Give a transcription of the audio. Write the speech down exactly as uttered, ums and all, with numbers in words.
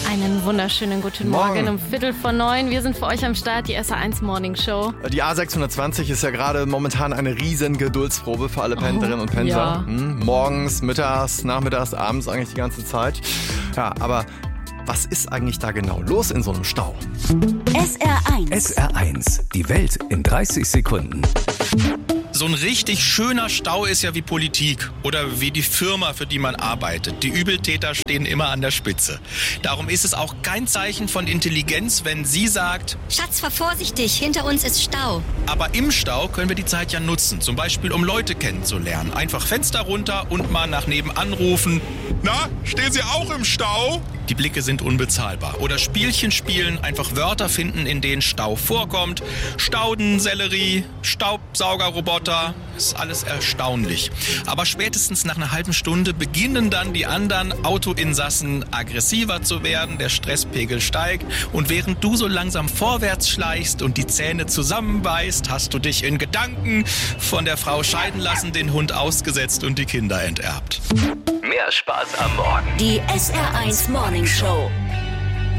Einen wunderschönen guten Morgen. Morgen um Viertel vor neun. Wir sind für euch am Start, die S R eins Morning Show. Die A sechshundertzwanzig ist ja gerade momentan eine riesen Geduldsprobe für alle Pendlerinnen oh, und Pendler. Ja. Hm, morgens, mittags, nachmittags, abends eigentlich die ganze Zeit. Ja, aber was ist eigentlich da genau los in so einem Stau? S R eins. S R eins. Die Welt in dreißig Sekunden. So ein richtig schöner Stau ist ja wie Politik oder wie die Firma, für die man arbeitet. Die Übeltäter stehen immer an der Spitze. Darum ist es auch kein Zeichen von Intelligenz, wenn sie sagt: Schatz, fahr vorsichtig, hinter uns ist Stau. Aber im Stau können wir die Zeit ja nutzen, zum Beispiel um Leute kennenzulernen. Einfach Fenster runter und mal nach nebenan rufen: Na, stehen Sie auch im Stau? Die Blicke sind unbezahlbar. Oder Spielchen spielen, einfach Wörter finden, in denen Stau vorkommt. Stauden, Sellerie, Staubsaugerroboter, ist alles erstaunlich. Aber spätestens nach einer halben Stunde beginnen dann die anderen Autoinsassen aggressiver zu werden, der Stresspegel steigt und während du so langsam vorwärts schleichst und die Zähne zusammenbeißt, hast du dich in Gedanken von der Frau scheiden lassen, den Hund ausgesetzt und die Kinder enterbt. Mehr Spaß am Morgen. Die S R eins Morning Show.